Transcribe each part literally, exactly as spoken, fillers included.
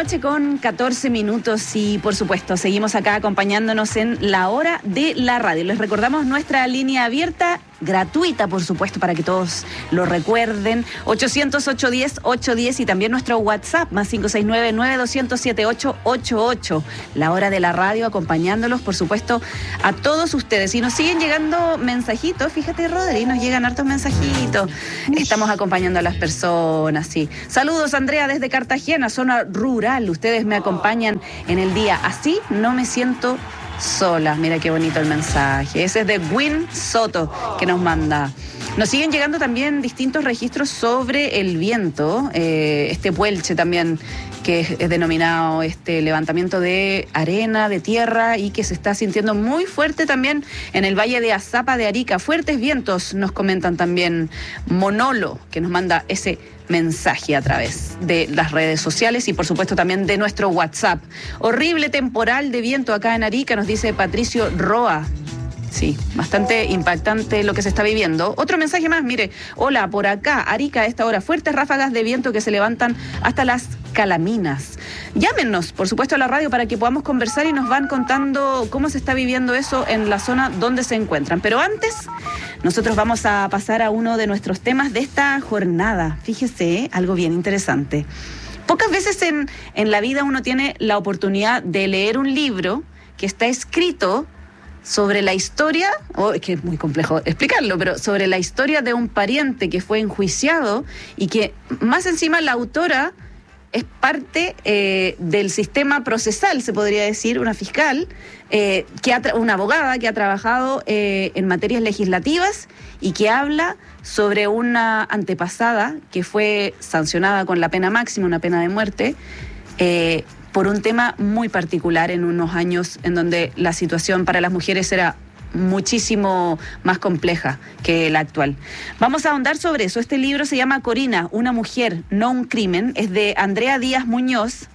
noche con catorce minutos y por supuesto seguimos acá acompañándonos en la hora de la radio. Les recordamos nuestra línea abierta, gratuita por supuesto, para que todos lo recuerden, ochocientos, ochocientos diez, ochocientos diez, y también nuestro WhatsApp más cinco seis nueve, nueve dos cero cero, siete ocho ocho ocho. La hora de la radio acompañándolos por supuesto a todos ustedes. Y nos siguen llegando mensajitos, fíjate Rodri, nos llegan hartos mensajitos. Estamos acompañando a las personas, sí. Saludos Andrea desde Cartagena, zona rural. Ustedes me acompañan en el día. Así no me siento sola. Mira qué bonito el mensaje. Ese es de Win Soto que nos manda. Nos siguen llegando también distintos registros sobre el viento, eh, este puelche también, que es, es denominado este levantamiento de arena, de tierra, y que se está sintiendo muy fuerte también en el valle de Azapa de Arica. Fuertes vientos, nos comentan también Monolo, que nos manda ese mensaje a través de las redes sociales y por supuesto también de nuestro WhatsApp. Horrible temporal de viento acá en Arica, nos dice Patricio Roa. Sí, bastante impactante lo que se está viviendo. Otro mensaje más, mire, hola, por acá, Arica, a esta hora, fuertes ráfagas de viento que se levantan hasta las Calaminas. Llámenos, por supuesto, a la radio para que podamos conversar y nos van contando cómo se está viviendo eso en la zona donde se encuentran. Pero antes, nosotros vamos a pasar a uno de nuestros temas de esta jornada. Fíjese, ¿eh? Algo bien interesante. Pocas veces en, en la vida uno tiene la oportunidad de leer un libro que está escrito sobre la historia, oh, es que es muy complejo explicarlo, pero sobre la historia de un pariente que fue enjuiciado y que más encima la autora es parte eh, del sistema procesal, se podría decir, una fiscal, eh, que ha una abogada que ha trabajado eh, en materias legislativas y que habla sobre una antepasada que fue sancionada con la pena máxima, una pena de muerte, eh, por un tema muy particular en unos años en donde la situación para las mujeres era muchísimo más compleja que la actual. Vamos a ahondar sobre eso. Este libro se llama Corina, una mujer, no un crimen. Es de Andrea Díaz Muñoz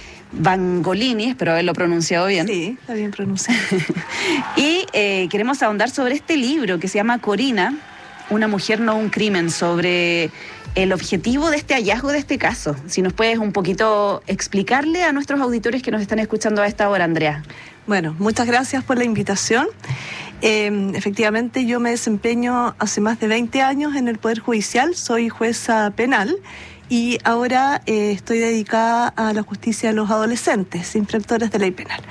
Bangolini, espero haberlo pronunciado bien. Sí, está bien pronunciado. Y eh, queremos ahondar sobre este libro que se llama Corina, una mujer, no un crimen, sobre el objetivo de este hallazgo de este caso. Si nos puedes un poquito explicarle a nuestros auditores que nos están escuchando a esta hora, Andrea. Bueno, muchas gracias por la invitación. Eh, efectivamente, yo me desempeño hace más de veinte años en el Poder Judicial, soy jueza penal y ahora eh, estoy dedicada a la justicia de los adolescentes, infractores de ley penal.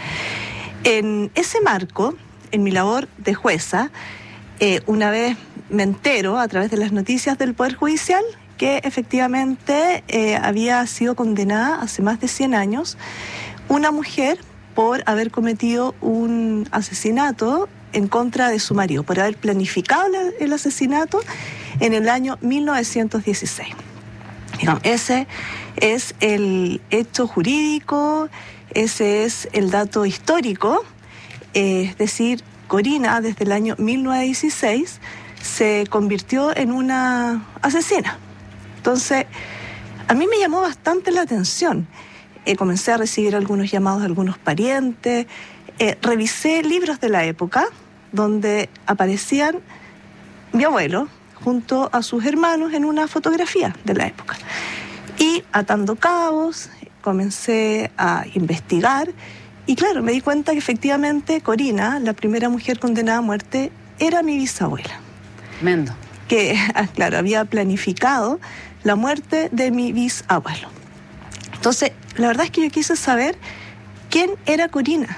En ese marco, en mi labor de jueza, eh, una vez me entero a través de las noticias del Poder Judicial que efectivamente eh, había sido condenada hace más de cien años una mujer por haber cometido un asesinato en contra de su marido, por haber planificado el asesinato en el año mil novecientos dieciséis. Digamos, ese es el hecho jurídico, ese es el dato histórico, eh, es decir, Corina desde el año mil novecientos dieciséis se convirtió en una asesina. Entonces, a mí me llamó bastante la atención. Eh, comencé a recibir algunos llamados de algunos parientes, eh, revisé libros de la época donde aparecían mi abuelo junto a sus hermanos en una fotografía de la época. Y atando cabos, comencé a investigar y claro, me di cuenta que efectivamente Corina, la primera mujer condenada a muerte, era mi bisabuela. Tremendo. Que, claro, había planificado la muerte de mi bisabuelo. Entonces, la verdad es que yo quise saber quién era Corina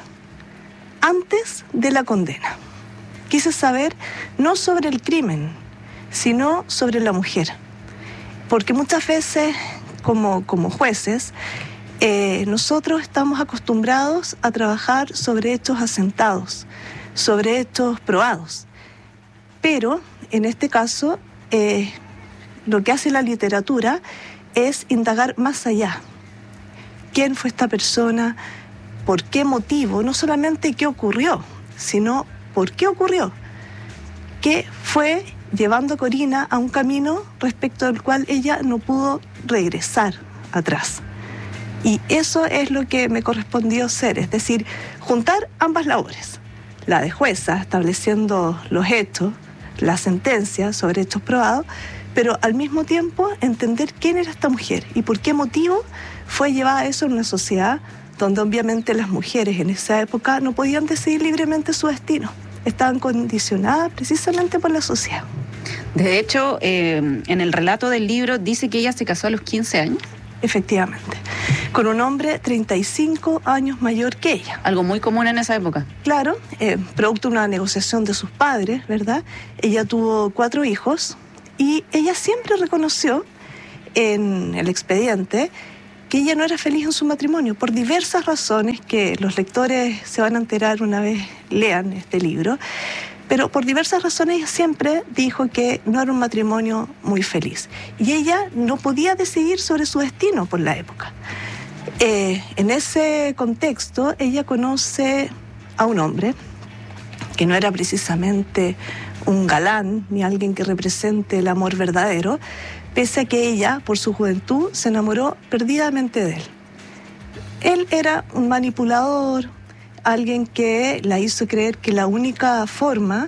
antes de la condena. Quise saber no sobre el crimen, sino sobre la mujer. Porque muchas veces, como, como jueces, eh, nosotros estamos acostumbrados a trabajar sobre hechos asentados, sobre hechos probados. Pero, en este caso, eh, lo que hace la literatura es indagar más allá. ¿Quién fue esta persona? ¿Por qué motivo? No solamente qué ocurrió, sino por qué ocurrió. ¿Qué fue llevando a Corina a un camino respecto al cual ella no pudo regresar atrás? Y eso es lo que me correspondió hacer, es decir, juntar ambas labores. La de jueza, estableciendo los hechos, la sentencia sobre hechos probados, pero al mismo tiempo entender quién era esta mujer y por qué motivo fue llevada a eso en una sociedad donde obviamente las mujeres en esa época no podían decidir libremente su destino. Estaban condicionadas precisamente por la sociedad. De hecho, eh, en el relato del libro dice que ella se casó a los quince años. Efectivamente, con un hombre treinta y cinco años mayor que ella. Algo muy común en esa época. Claro, eh, producto de una negociación de sus padres, ¿verdad? Ella tuvo cuatro hijos y ella siempre reconoció en el expediente que ella no era feliz en su matrimonio por diversas razones que los lectores se van a enterar una vez lean este libro. Pero por diversas razones ella siempre dijo que no era un matrimonio muy feliz. Y ella no podía decidir sobre su destino por la época. Eh, en ese contexto, ella conoce a un hombre que no era precisamente un galán ni alguien que represente el amor verdadero, pese a que ella, por su juventud, se enamoró perdidamente de él. Él era un manipulador, alguien que la hizo creer que la única forma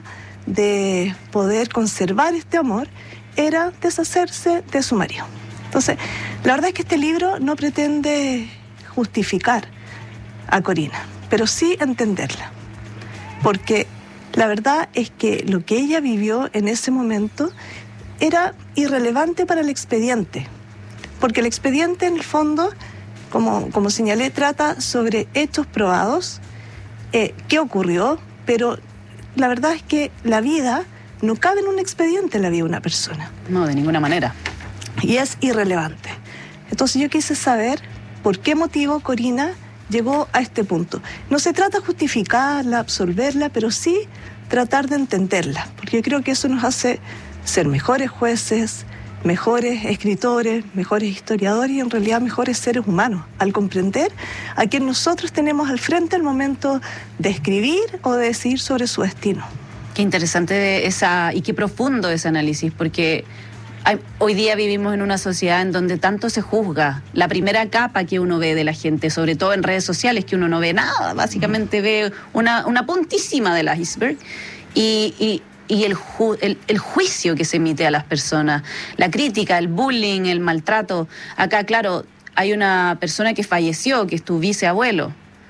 de poder conservar este amor era deshacerse de su marido. Entonces, la verdad es que este libro no pretende justificar a Corina, pero sí entenderla. Porque la verdad es que lo que ella vivió en ese momento era irrelevante para el expediente. Porque el expediente, en el fondo, como, como señalé, trata sobre hechos probados. Eh, ¿Qué ocurrió? Pero la verdad es que la vida no cabe en un expediente, la vida de una persona. No, de ninguna manera. Y es irrelevante. Entonces yo quise saber por qué motivo Corina llegó a este punto. No se trata de justificarla, absolverla, pero sí tratar de entenderla, porque yo creo que eso nos hace ser mejores jueces, mejores escritores, mejores historiadores y en realidad mejores seres humanos, al comprender a quien nosotros tenemos al frente al momento de escribir o de decidir sobre su destino. Qué interesante esa y qué profundo ese análisis, porque hay, hoy día vivimos en una sociedad en donde tanto se juzga. La primera capa que uno ve de la gente, sobre todo en redes sociales, que uno no ve nada, básicamente ve una, una puntísima del iceberg y... y y el, ju el, el juicio que se emite a las personas, la crítica, el bullying, el maltrato. Acá, claro, hay una persona que falleció, que es tu viceabuelo,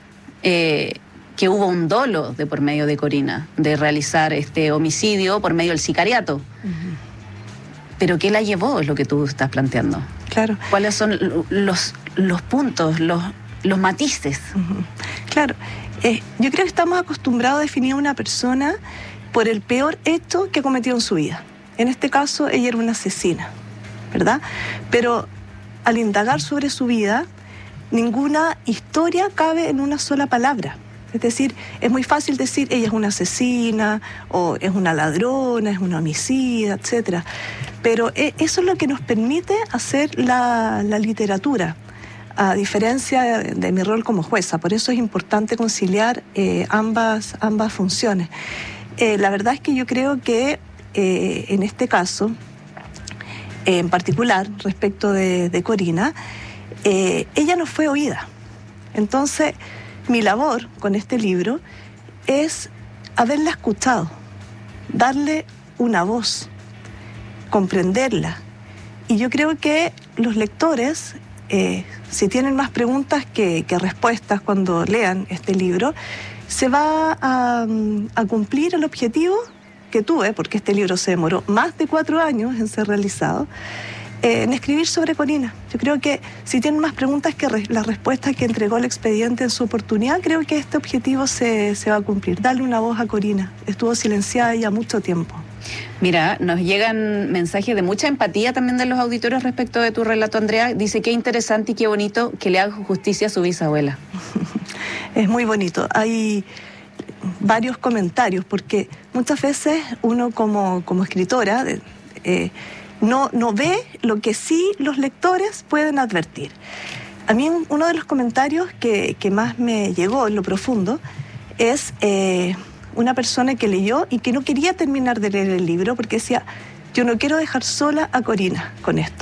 eh, que hubo un dolo de por medio de Corina, de realizar este homicidio por medio del sicariato. Uh-huh. Pero ¿qué la llevó? Es lo que tú estás planteando. Claro. ¿Cuáles son los, los puntos, los, los matices? Uh-huh. Claro. Eh, yo creo que estamos acostumbrados a definir a una persona por el peor hecho que cometió en su vida. En este caso, ella era una asesina, ¿verdad? Pero al indagar sobre su vida, ninguna historia cabe en una sola palabra. Es decir, es muy fácil decir ella es una asesina, o es una ladrona, es una homicida, etcétera. Pero eso es lo que nos permite hacer la, la literatura, a diferencia de, de mi rol como jueza. Por eso es importante conciliar eh, ambas, ambas funciones. Eh, la verdad es que yo creo que eh, en este caso, eh, en particular respecto de, de Corina, eh, ella no fue oída. Entonces, mi labor con este libro es haberla escuchado, darle una voz, comprenderla. Y yo creo que los lectores, eh, si tienen más preguntas que, que respuestas cuando lean este libro, se va a, a cumplir el objetivo que tuve, porque este libro se demoró más de cuatro años en ser realizado, eh, en escribir sobre Corina. Yo creo que si tienen más preguntas que re, las respuestas que entregó el expediente en su oportunidad, creo que este objetivo se, se va a cumplir, darle una voz a Corina. Estuvo silenciada ya mucho tiempo. Mira, nos llegan mensajes de mucha empatía también de los auditores respecto de tu relato, Andrea. Dice qué interesante y qué bonito que le haga justicia a su bisabuela. Es muy bonito. Hay varios comentarios, porque muchas veces uno como, como escritora eh, no, no ve lo que sí los lectores pueden advertir. A mí uno de los comentarios que, que más me llegó en lo profundo es eh, una persona que leyó y que no quería terminar de leer el libro porque decía, yo no quiero dejar sola a Corina con esto.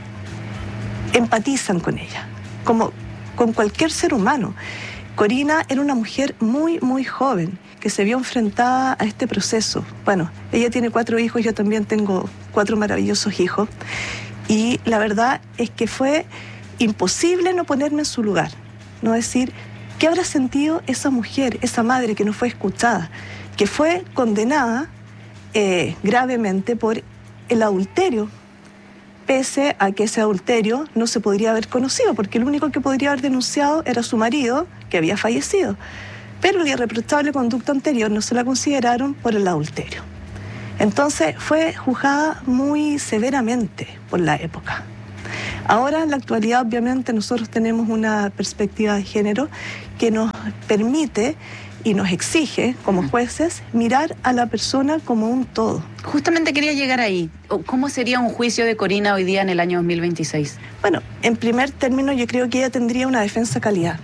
Empatizan con ella, como con cualquier ser humano. Corina era una mujer muy, muy joven que se vio enfrentada a este proceso. Bueno, ella tiene cuatro hijos, yo también tengo cuatro maravillosos hijos. Y la verdad es que fue imposible no ponerme en su lugar, no decir, ¿qué habrá sentido esa mujer, esa madre que no fue escuchada, que fue condenada eh, gravemente por el adulterio, pese a que ese adulterio no se podría haber conocido, porque el único que podría haber denunciado era su marido, que había fallecido. Pero la irreprochable conducta anterior no se la consideraron por el adulterio. Entonces fue juzgada muy severamente por la época. Ahora, en la actualidad, obviamente, nosotros tenemos una perspectiva de género que nos permite y nos exige, como jueces, mirar a la persona como un todo. Justamente quería llegar ahí. ¿Cómo sería un juicio de Corina hoy día en el año dos mil veintiséis? Bueno, en primer término, yo creo que ella tendría una defensa calidad.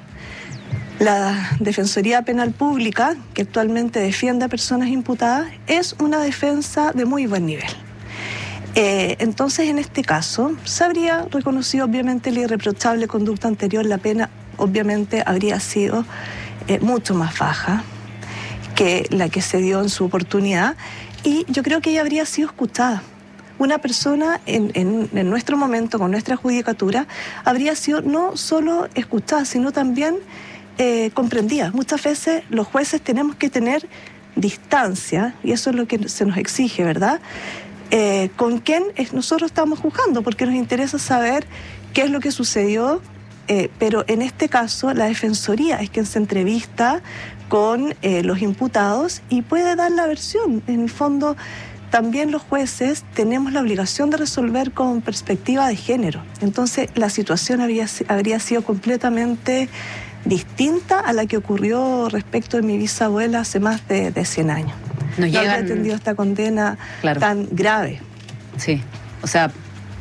La Defensoría Penal Pública, que actualmente defiende a personas imputadas, es una defensa de muy buen nivel. Eh, entonces, en este caso, se habría reconocido obviamente la irreprochable conducta anterior, la pena obviamente habría sido eh, mucho más baja que la que se dio en su oportunidad, y yo creo que ella habría sido escuchada. Una persona en, en, en nuestro momento, con nuestra judicatura, habría sido no solo escuchada, sino también eh, comprendida. Muchas veces los jueces tenemos que tener distancia, y eso es lo que se nos exige, ¿verdad?, Eh, con quién es, nosotros estamos juzgando, porque nos interesa saber qué es lo que sucedió, eh, pero en este caso la Defensoría es quien se entrevista con eh, los imputados y puede dar la versión. En el fondo, también los jueces tenemos la obligación de resolver con perspectiva de género. Entonces, la situación habría, habría sido completamente distinta a la que ocurrió respecto de mi bisabuela hace más de, de cien años. Nos no llegan... había atendido esta condena claro. tan grave. Sí, o sea,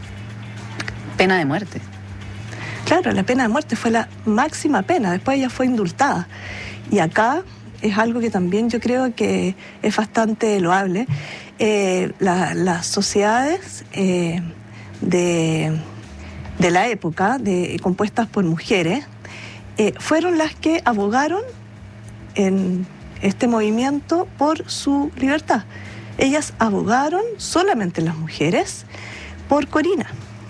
pena de muerte. Claro, la pena de muerte fue la máxima pena, después ella fue indultada. Y acá es algo que también yo creo que es bastante loable. Eh, la, las sociedades eh, de, de la época, de, compuestas por mujeres, eh, fueron las que abogaron en este movimiento por su libertad. Ellas abogaron, solamente las mujeres, por Corina.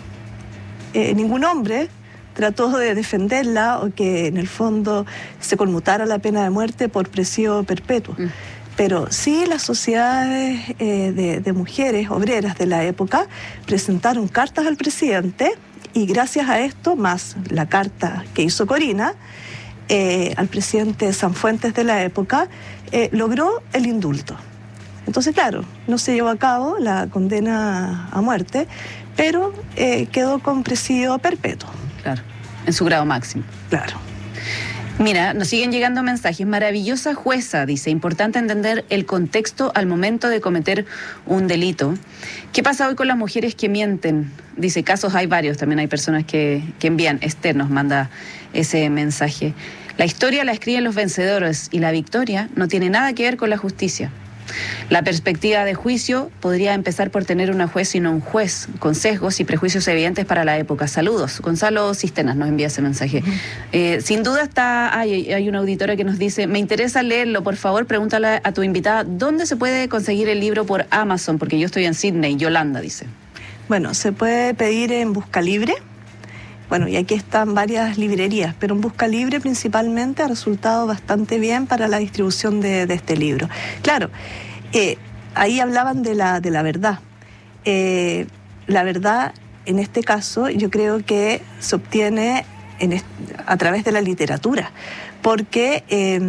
Eh, ningún hombre trató de defenderla o que en el fondo se conmutara la pena de muerte por presidio perpetuo. Mm. Pero sí las sociedades eh, de, de mujeres obreras de la época presentaron cartas al presidente, y gracias a esto, más la carta que hizo Corina, Eh, al presidente Sanfuentes de la época, eh, logró el indulto. Entonces, claro, no se llevó a cabo la condena a muerte, pero eh, quedó con presidio perpetuo. Claro, en su grado máximo. Claro. Mira, nos siguen llegando mensajes. Maravillosa jueza, dice, importante entender el contexto al momento de cometer un delito. ¿Qué pasa hoy con las mujeres que mienten? Dice, casos hay varios, también hay personas que, que envían. Esther nos manda ese mensaje. La historia la escriben los vencedores y la victoria no tiene nada que ver con la justicia. La perspectiva de juicio podría empezar por tener una juez y no un juez, con sesgos y prejuicios evidentes para la época. Saludos. Gonzalo Cistenas nos envía ese mensaje. Uh-huh. Eh, sin duda está, hay, hay una auditora que nos dice, me interesa leerlo, por favor, pregúntale a tu invitada, ¿dónde se puede conseguir el libro por Amazon? Porque yo estoy en Sydney, Yolanda dice. Bueno, se puede pedir en Busca Libre. Bueno, y aquí están varias librerías, pero en Busca Libre principalmente ha resultado bastante bien para la distribución de, de este libro. Claro, eh, ahí hablaban de la, de la verdad. Eh, la verdad, en este caso, yo creo que se obtiene en est- a través de la literatura, porque eh,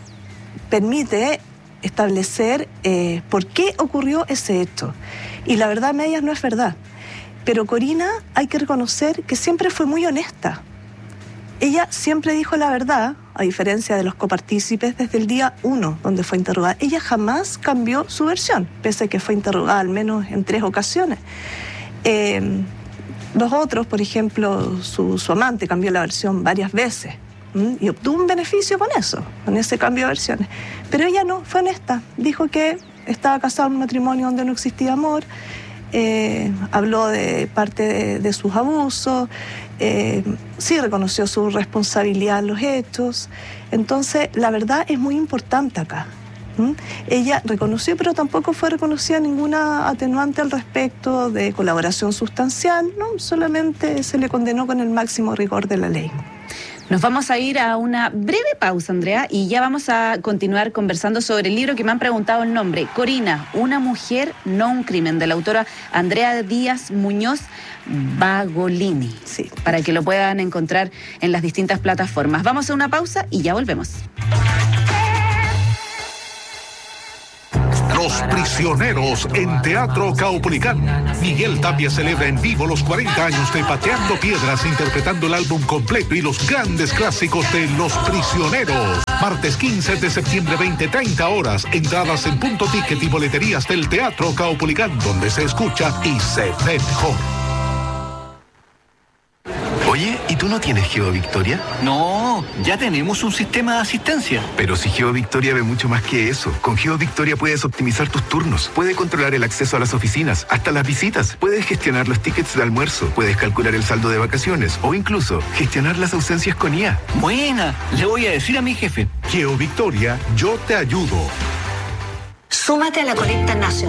permite establecer eh, por qué ocurrió ese hecho. Y la verdad a medias no es verdad. Pero Corina, hay que reconocer que siempre fue muy honesta. Ella siempre dijo la verdad, a diferencia de los copartícipes desde el día uno donde fue interrogada. Ella jamás cambió su versión, pese a que fue interrogada al menos en tres ocasiones. Eh, los otros, por ejemplo, su, su amante cambió la versión varias veces, ¿m? Y obtuvo un beneficio con eso, con ese cambio de versiones. Pero ella no, fue honesta. Dijo que estaba casada en un matrimonio donde no existía amor. Eh, habló de parte de, de sus abusos, eh, sí reconoció su responsabilidad en los hechos. Entonces, la verdad es muy importante acá. ¿Mm? Ella reconoció, pero tampoco fue reconocida ninguna atenuante al respecto de colaboración sustancial, ¿no? Solamente se le condenó con el máximo rigor de la ley. Nos vamos a ir a una breve pausa, Andrea, y ya vamos a continuar conversando sobre el libro que me han preguntado el nombre. Corina, una mujer, no un crimen, de la autora Andrea Díaz Muñoz Bagolini. Sí. Para que lo puedan encontrar en las distintas plataformas. Vamos a una pausa y ya volvemos. Los Prisioneros en Teatro Caupolicán. Miguel Tapia celebra en vivo los cuarenta años de Pateando Piedras, interpretando el álbum completo y los grandes clásicos de Los Prisioneros. Martes quince de septiembre, veinte treinta horas. Entradas en Punto Ticket y boleterías del Teatro Caupolicán, donde se escucha y se ve mejor. Oye, ¿y tú no tienes GeoVictoria? No, ya tenemos un sistema de asistencia. Pero si GeoVictoria ve mucho más que eso. Con GeoVictoria puedes optimizar tus turnos, puedes controlar el acceso a las oficinas, hasta las visitas, puedes gestionar los tickets de almuerzo, puedes calcular el saldo de vacaciones o incluso gestionar las ausencias con I A. Buena, le voy a decir a mi jefe. GeoVictoria, yo te ayudo. Súmate a la colecta nacional.